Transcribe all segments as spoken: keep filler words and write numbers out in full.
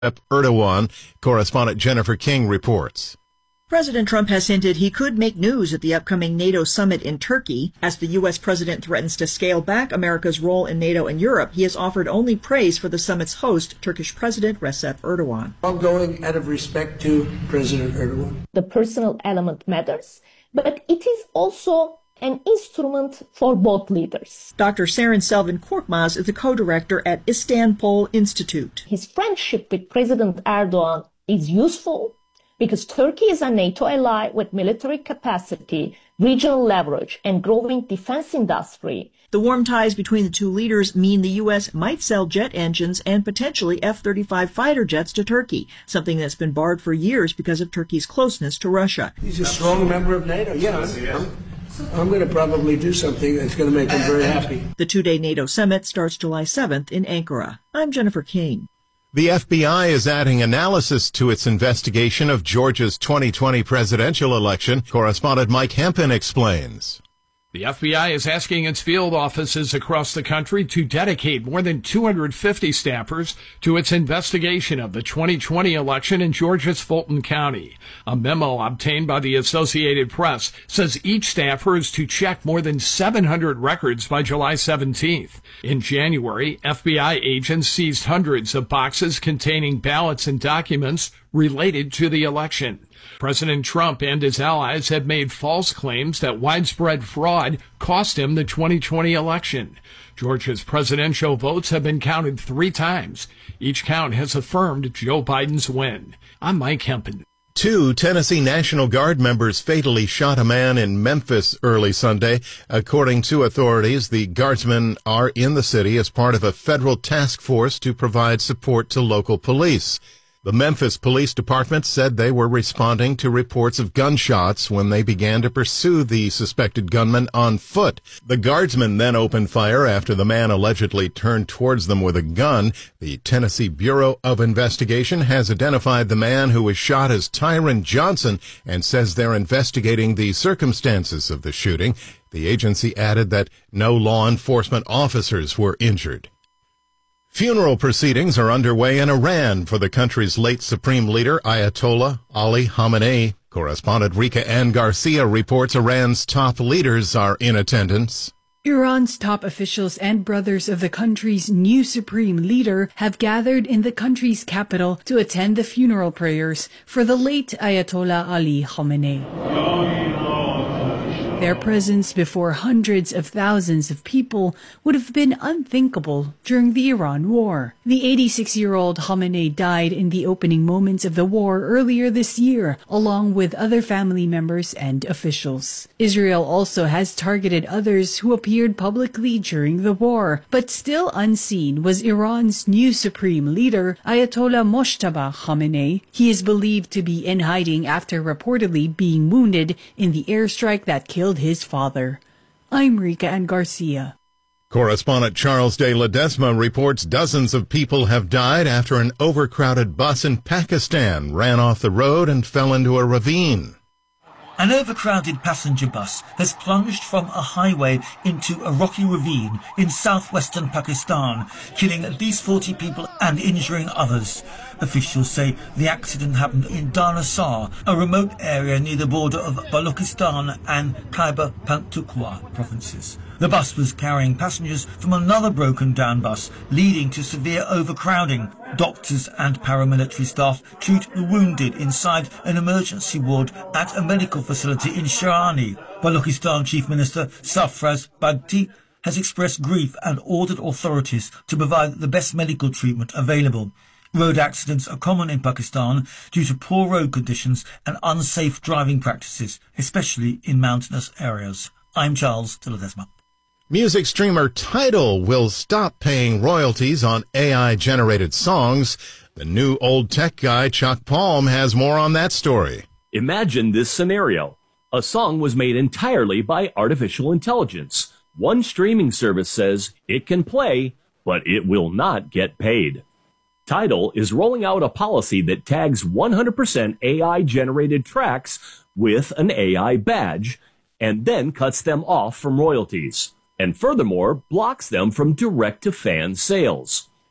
Erdogan. Correspondent Jennifer King reports. President Trump has hinted he could make news at the upcoming NATO summit in Turkey. As the U S president threatens to scale back America's role in NATO and Europe, he has offered only praise for the summit's host, Turkish President Recep Erdogan. Ongoing out of respect to President Erdogan. The personal element matters, but it is also an instrument for both leaders. Doctor Seren Selvan Korkmaz is the co-director at Istanbul Institute. His friendship with President Erdogan is useful because Turkey is a NATO ally with military capacity, regional leverage, and growing defense industry. The warm ties between the two leaders mean the U S might sell jet engines and potentially F thirty-five fighter jets to Turkey, something that's been barred for years because of Turkey's closeness to Russia. He's a strong member of NATO. Yeah, I'm, I'm going to probably do something that's going to make him very happy. The two-day NATO summit starts July seventh in Ankara. I'm Jennifer King. The F B I is adding analysis to its investigation of Georgia's twenty twenty presidential election. Correspondent Mike Hempen explains. The F B I is asking its field offices across the country to dedicate more than two hundred fifty staffers to its investigation of the twenty twenty election in Georgia's Fulton County. A memo obtained by the Associated Press says each staffer is to check more than seven hundred records by July seventeenth. In January, F B I agents seized hundreds of boxes containing ballots and documents related to the election. President Trump and his allies have made false claims that widespread fraud cost him the twenty twenty election. Georgia's presidential votes have been counted three times. Each count has affirmed Joe Biden's win. I'm Mike Hempen. Two Tennessee National Guard members fatally shot a man in Memphis early Sunday. According to authorities, the guardsmen are in the city as part of a federal task force to provide support to local police. The Memphis Police Department said they were responding to reports of gunshots when they began to pursue the suspected gunman on foot. The guardsmen then opened fire after the man allegedly turned towards them with a gun. The Tennessee Bureau of Investigation has identified the man who was shot as Tyron Johnson and says they're investigating the circumstances of the shooting. The agency added that no law enforcement officers were injured. Funeral proceedings are underway in Iran for the country's late supreme leader, Ayatollah Ali Khamenei. Correspondent Rika Ann Garcia reports Iran's top leaders are in attendance. Iran's top officials and brothers of the country's new supreme leader have gathered in the country's capital to attend the funeral prayers for the late Ayatollah Ali Khamenei. Their presence before hundreds of thousands of people would have been unthinkable during the Iran war. The eighty-six-year-old Khamenei died in the opening moments of the war earlier this year, along with other family members and officials. Israel also has targeted others who appeared publicly during the war, but still unseen was Iran's new supreme leader, Ayatollah Mojtaba Khamenei. He is believed to be in hiding after reportedly being wounded in the airstrike that killed his father. I'm Rika Ann Garcia. Correspondent Charles de Ledesma reports dozens of people have died after an overcrowded bus in Pakistan ran off the road and fell into a ravine. An overcrowded passenger bus has plunged from a highway into a rocky ravine in southwestern Pakistan, killing at least forty people and injuring others. Officials say the accident happened in Dhanasar, a remote area near the border of Balochistan and Khyber Pakhtunkhwa provinces. The bus was carrying passengers from another broken-down bus, leading to severe overcrowding. Doctors and paramilitary staff treat the wounded inside an emergency ward at a medical facility in Sharani. Balochistan Chief Minister Sarfraz Bhagti has expressed grief and ordered authorities to provide the best medical treatment available. Road accidents are common in Pakistan due to poor road conditions and unsafe driving practices, especially in mountainous areas. I'm Charles de Ledesma. Music streamer Tidal will stop paying royalties on A I-generated songs. The new old tech guy, Chuck Palm, has more on that story. Imagine this scenario. A song was made entirely by artificial intelligence. One streaming service says it can play, but it will not get paid. Tidal is rolling out a policy that tags one hundred percent A I-generated tracks with an A I badge and then cuts them off from royalties, and furthermore blocks them from direct-to-fan sales.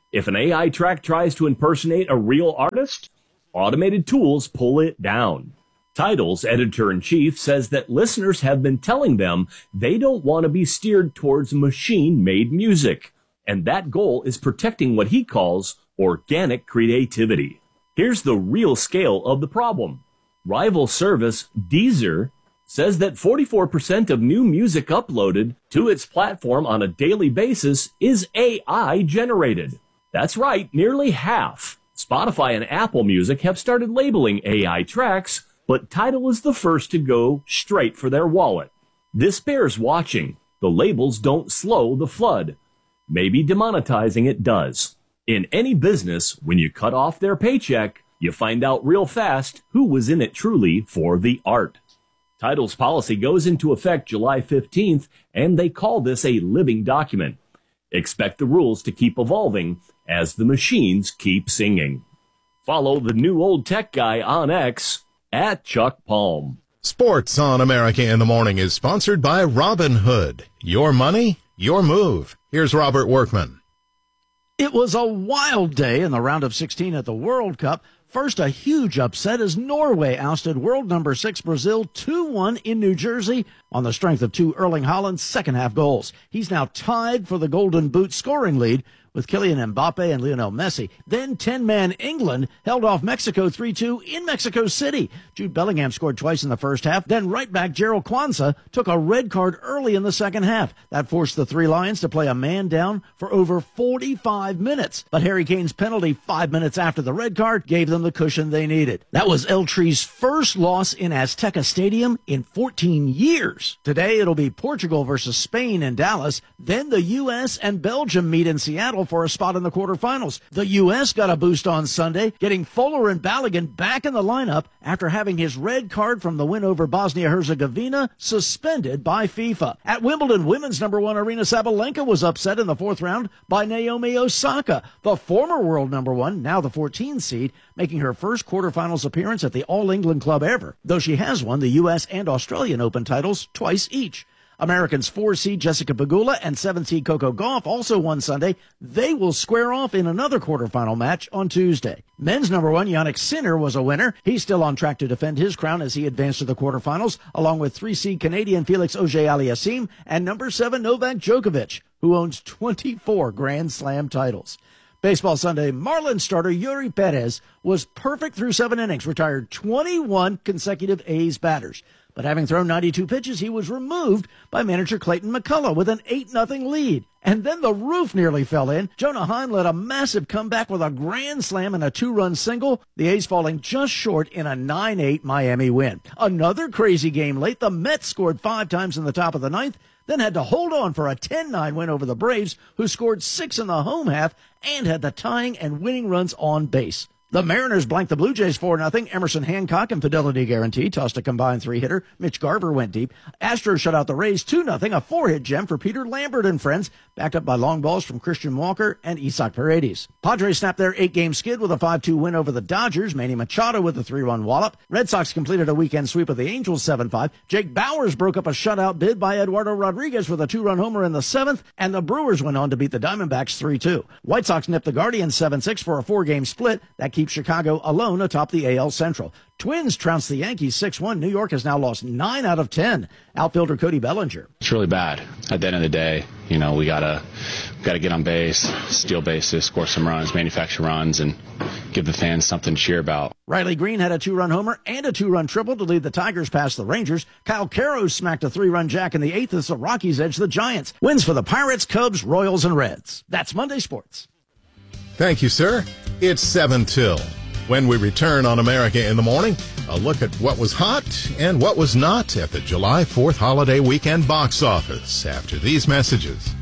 If an A I track tries to impersonate a real artist, automated tools pull it down. Tidal's editor-in-chief says that listeners have been telling them they don't want to be steered towards machine-made music, and that goal is protecting what he calls organic creativity. Here's the real scale of the problem. Rival service Deezer says that forty-four percent of new music uploaded to its platform on a daily basis is A I generated. That's right, nearly half. Spotify and Apple Music have started labeling A I tracks, but Tidal is the first to go straight for their wallet. This bears watching. The labels don't slow the flood. Maybe demonetizing it does. In any business, when you cut off their paycheck, you find out real fast who was in it truly for the art. Tidal's policy goes into effect July fifteenth, and they call this a living document. Expect the rules to keep evolving as the machines keep singing. Follow the new old tech guy on X at Chuck Palm. Sports on America in the Morning is sponsored by Robinhood. Your money, your move. Here's Robert Workman. It was a wild day in the round of sixteen at the World Cup. First, a huge upset as Norway ousted world number six Brazil two one in New Jersey on the strength of two Erling Haaland second-half goals. He's now tied for the Golden Boot scoring lead with Kylian Mbappe and Lionel Messi. Then ten-man England held off Mexico three two in Mexico City. Jude Bellingham scored twice in the first half. Then right back Gerald Kwanzaa took a red card early in the second half. That forced the Three Lions to play a man down for over forty-five minutes. But Harry Kane's penalty five minutes after the red card gave them the cushion they needed. That was El Tri's first loss in Azteca Stadium in fourteen years. Today it'll be Portugal versus Spain in Dallas. Then the U S and Belgium meet in Seattle for a spot in the quarterfinals. The U S got a boost on Sunday, getting Fuller and Balogun back in the lineup after having his red card from the win over Bosnia-Herzegovina suspended by FIFA. At Wimbledon, women's number one Aryna Sabalenka was upset in the fourth round by Naomi Osaka, the former world number one, now the fourteenth seed, making her first quarterfinals appearance at the All England Club ever, though she has won the U S and Australian Open titles twice each. Americans four seed Jessica Pegula and seven seed Coco Gauff also won Sunday. They will square off in another quarterfinal match on Tuesday. Men's number one Jannik Sinner was a winner. He's still on track to defend his crown as he advanced to the quarterfinals, along with three seed Canadian Felix Auger-Aliassime and number seven Novak Djokovic, who owns twenty-four Grand Slam titles. Baseball Sunday, Marlins starter Yuri Perez was perfect through seven innings, retired twenty-one consecutive A's batters. But having thrown ninety-two pitches, he was removed by manager Clayton McCullough with an eight nothing lead. And then the roof nearly fell in. Jonah Heim led a massive comeback with a grand slam and a two-run single, the A's falling just short in a nine eight Miami win. Another crazy game late. The Mets scored five times in the top of the ninth, then had to hold on for a ten nine win over the Braves, who scored six in the home half and had the tying and winning runs on base. The Mariners blanked the Blue Jays four nothing. Emerson Hancock and Fidelity Guarantee tossed a combined three-hitter. Mitch Garver went deep. Astros shut out the Rays two nothing, a four-hit gem for Peter Lambert and friends, backed up by long balls from Christian Walker and Isaac Paredes. Padres snapped their eight-game skid with a five two win over the Dodgers. Manny Machado with a three-run wallop. Red Sox completed a weekend sweep of the Angels seven five. Jake Bowers broke up a shutout bid by Eduardo Rodriguez with a two-run homer in the seventh, and the Brewers went on to beat the Diamondbacks three two. White Sox nipped the Guardians seven six for a four-game split. That keeps Chicago alone atop the A L Central. Twins trounced the Yankees six one. New York has now lost nine out of ten. Outfielder Cody Bellinger. It's really bad. At the end of the day, you know, we gotta gotta get on base, steal bases, score some runs, manufacture runs, and give the fans something to cheer about. Riley Green had a two-run homer and a two-run triple to lead the Tigers past the Rangers. Kyle Caro smacked a three-run jack in the eighth as the Rockies edged the Giants. Wins for the Pirates, Cubs, Royals, and Reds. That's Monday Sports. Thank you, sir. It's seven till. When we return on America in the Morning, a look at what was hot and what was not at the July fourth holiday weekend box office after these messages.